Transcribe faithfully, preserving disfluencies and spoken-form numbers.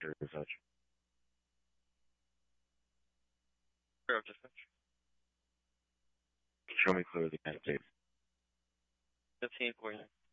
or such. Zero dispatch. Show me clearly, United States. Fifteen forty nine.